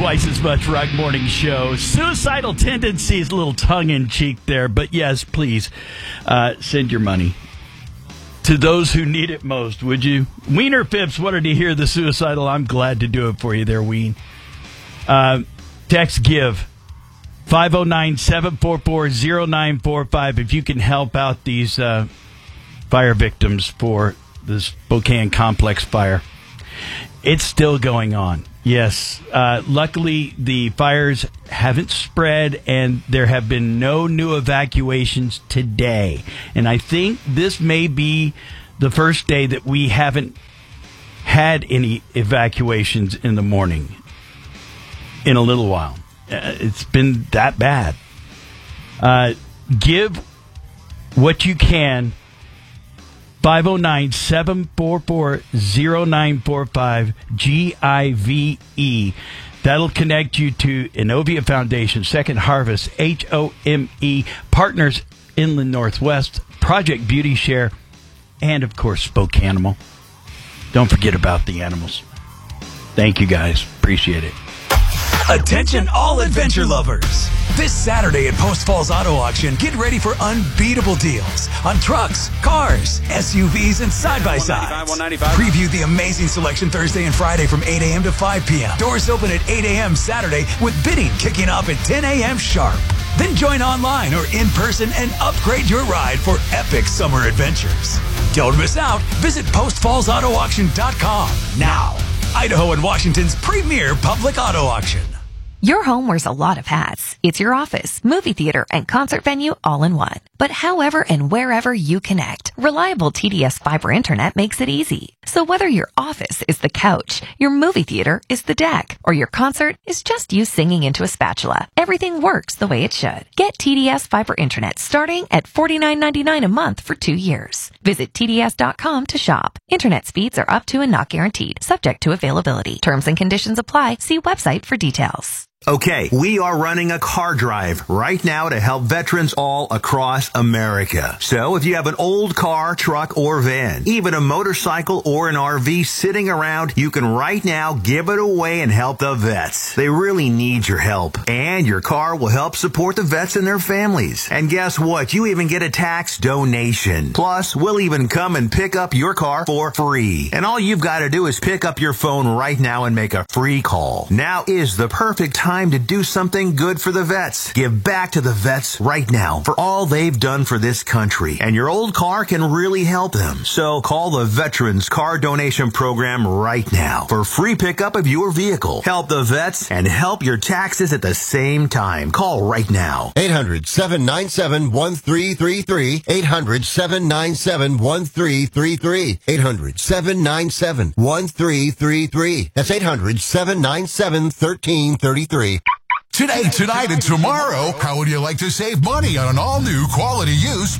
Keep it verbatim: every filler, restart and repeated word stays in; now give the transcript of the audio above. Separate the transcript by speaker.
Speaker 1: twice as much Rock Morning Show. Suicidal tendencies, a little tongue-in-cheek there. But yes, please, uh, send your money to those who need it most, would you? Wiener Phipps wanted to hear the suicidal. I'm glad to do it for you there, Ween. Uh, text GIVE. five oh nine, seven four four, oh nine four five if you can help out these uh, fire victims for the Spokane Complex fire. It's still going on. Yes. Uh, luckily, the fires haven't spread, and there have been no new evacuations today. And I think this may be the first day that we haven't had any evacuations in the morning in a little while. Uh, it's been that bad. Uh, give what you can. five oh nine, seven four four, oh nine four five, G I V E. That'll connect you to Innovia Foundation, Second Harvest, H O M E, Partners Inland Northwest, Project Beauty Share, and, of course, Spokanimal. Don't forget about the animals. Thank you, guys. Appreciate it.
Speaker 2: Attention all adventure lovers. This Saturday at Post Falls Auto Auction, get ready for unbeatable deals on trucks, cars, S U Vs, and side-by-sides. Preview the amazing selection Thursday and Friday from eight a.m. to five p.m. Doors open at eight a.m. Saturday with bidding kicking off at ten a.m. sharp. Then join online or in person and upgrade your ride for epic summer adventures. Don't miss out. Visit post falls auto auction dot com now. Idaho and Washington's premier public auto auction.
Speaker 3: Your home wears a lot of hats. It's your office, movie theater, and concert venue all in one. But however and wherever you connect, reliable T D S fiber internet makes it easy. So whether your office is the couch, your movie theater is the deck, or your concert is just you singing into a spatula, everything works the way it should. Get T D S fiber internet starting at forty-nine ninety-nine a month for two years. Visit T D S dot com to shop. Internet speeds are up to and not guaranteed, subject to availability. Terms and conditions apply. See website for details.
Speaker 4: Okay, we are running a car drive right now to help veterans all across America. So if you have an old car, truck, or van, even a motorcycle or an R V sitting around, you can right now give it away and help the vets. They really need your help. And your car will help support the vets and their families. And guess what? You even get a tax donation. Plus, we'll even come and pick up your car for free. And all you've got to do is pick up your phone right now and make a free call. Now is the perfect time Time to do something good for the vets. Give back to the vets right now for all they've done for this country. And your old car can really help them. So call the Veterans Car Donation Program right now for free pickup of your vehicle. Help the vets and help your taxes at the same time. Call right now.
Speaker 5: eight hundred, seven nine seven, one three three three. eight hundred, seven nine seven, one three three three. eight hundred, seven nine seven, one three three three. That's eight hundred, seven nine seven, one three three three.
Speaker 6: Today, tonight, and tomorrow, how would you like to save money on an all-new quality used